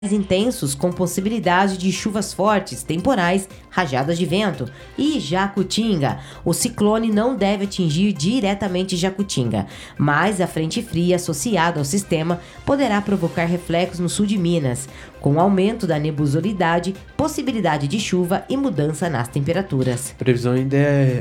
intensos com possibilidade de chuvas fortes, temporais, rajadas de vento. E Jacutinga. O ciclone não deve atingir diretamente Jacutinga, mas a frente fria associada ao sistema poderá provocar reflexos no sul de Minas, com aumento da nebulosidade, possibilidade de chuva e mudança nas temperaturas. A previsão ainda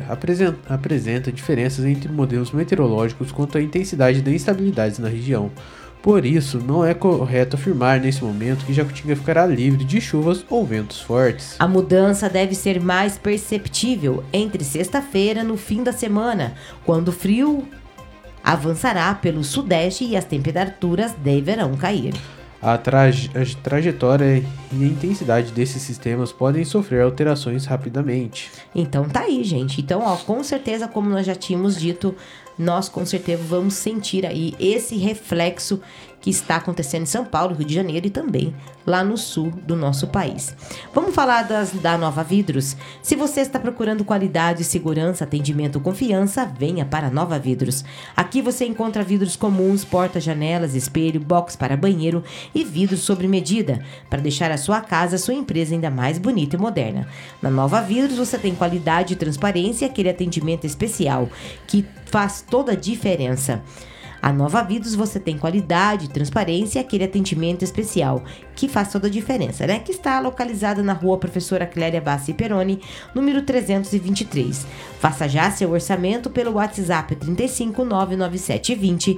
apresenta diferenças entre modelos meteorológicos quanto à intensidade da instabilidade na região. Por isso, não é correto afirmar nesse momento que Jacutinga ficará livre de chuvas ou ventos fortes. A mudança deve ser mais perceptível entre sexta-feira no fim da semana, quando o frio avançará pelo sudeste e as temperaturas deverão cair. A trajetória e a intensidade desses sistemas podem sofrer alterações rapidamente. Então tá aí, gente. Então, com certeza, como nós já tínhamos dito, nós com certeza vamos sentir aí esse reflexo que está acontecendo em São Paulo, Rio de Janeiro e também lá no sul do nosso país. Vamos falar da Nova Vidros? Se você está procurando qualidade, segurança, atendimento, confiança, venha para a Nova Vidros. Aqui você encontra vidros comuns, portas, janelas, espelho, box para banheiro e vidros sob medida, para deixar a sua casa, a sua empresa ainda mais bonita e moderna. Na Nova Vidros você tem qualidade e transparência e aquele atendimento especial que faz toda a diferença. A Nova Vidros você tem qualidade, transparência e aquele atendimento especial que faz toda a diferença, né? Que está localizada na rua Professora Clélia Bassi Peroni, número 323. Faça já seu orçamento pelo WhatsApp 35 99720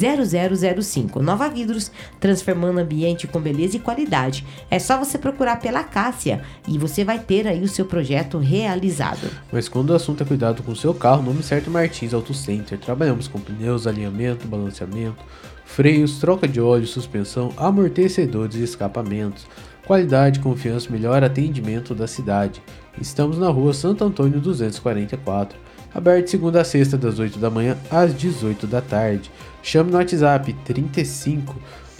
0005. Nova Vidros, transformando ambiente com beleza e qualidade. É só você procurar pela Cássia e você vai ter aí o seu projeto realizado. Mas quando o assunto é cuidado com o seu carro, o nome certo é Martins Auto Center. Trabalhamos com pneus, alinhamento, balanceamento, freios, troca de óleo, suspensão, amortecedores e escapamentos. Qualidade, confiança, melhor atendimento da cidade. Estamos na rua Santo Antônio 244, aberto de segunda a sexta das 8 da manhã às 18 da tarde. Chame no WhatsApp 35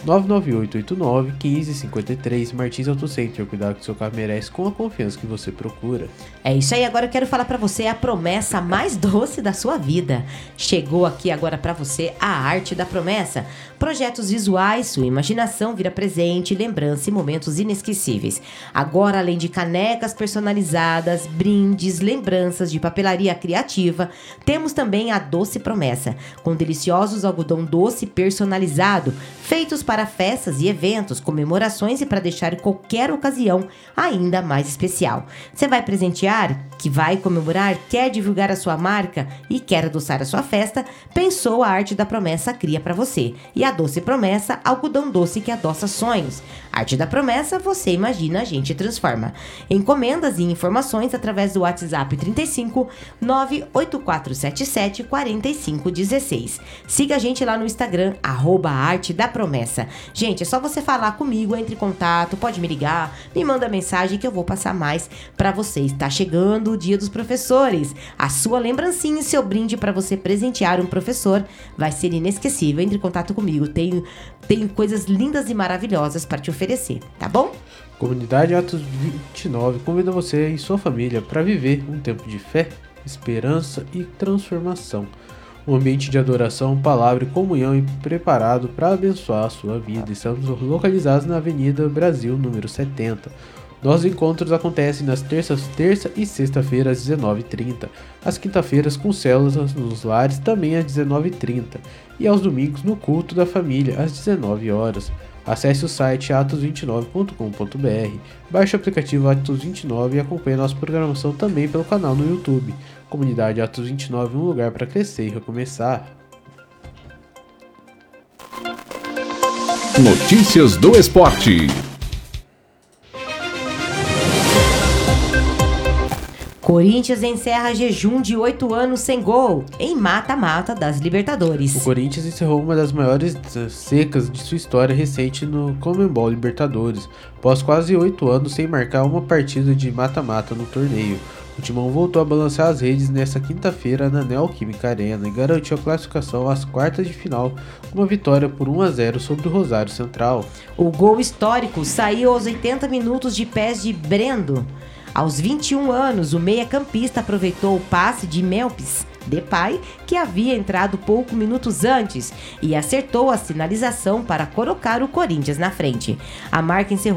99889 1553. Martins Auto Center, cuidado que seu carro merece com a confiança que você procura. É isso aí, agora eu quero falar pra você a promessa mais doce da sua vida. Chegou aqui agora pra você a Arte da Promessa. Projetos visuais, sua imaginação vira presente, lembrança e momentos inesquecíveis. Agora, além de canecas personalizadas, brindes, lembranças de papelaria criativa, temos também a Doce Promessa, com deliciosos algodão doce personalizado, feitos para festas e eventos, comemorações e para deixar qualquer ocasião ainda mais especial. Você vai presentear, que vai comemorar, quer divulgar a sua marca e quer adoçar a sua festa? Pensou a Arte da Promessa cria para você. E a Doce Promessa, algodão doce que adoça sonhos. Arte da Promessa, você imagina, a gente transforma. Encomendas e informações através do WhatsApp 35 98477 4516. Siga a gente lá no Instagram, @Arte da Promessa. Gente, é só você falar comigo, entre em contato, pode me ligar, me manda mensagem que eu vou passar mais para vocês. Tá chegando o Dia dos Professores. A sua lembrancinha e seu brinde para você presentear um professor vai ser inesquecível. Entre em contato comigo, tenho coisas lindas e maravilhosas para te oferecer, tá bom? Comunidade Atos 29 convida você e sua família para viver um tempo de fé, esperança e transformação. Um ambiente de adoração, palavra e comunhão e preparado para abençoar a sua vida. Estamos localizados na Avenida Brasil, número 70. Nossos encontros acontecem nas terça e sexta-feira às 19h30, às quinta-feiras com células nos lares também às 19h30 e aos domingos no culto da família às 19 horas. Acesse o site atos29.com.br, baixe o aplicativo Atos 29 e acompanhe nossa programação também pelo canal no YouTube. Comunidade Atos 29, um lugar para crescer e recomeçar. Notícias do esporte. Corinthians encerra jejum de 8 anos sem gol em mata-mata das Libertadores. O Corinthians encerrou uma das maiores secas de sua história recente no Conmebol Libertadores, após quase 8 anos sem marcar uma partida de mata-mata no torneio. O Timão voltou a balançar as redes nesta quinta-feira na Neoquímica Arena e garantiu a classificação às quartas de final com uma vitória por 1-0 sobre o Rosário Central. O gol histórico saiu aos 80 minutos de pés de Brendo. Aos 21 anos, o meia-campista aproveitou o passe de Melpis Depay, que havia entrado poucos minutos antes e acertou a sinalização para colocar o Corinthians na frente. A marca encerrou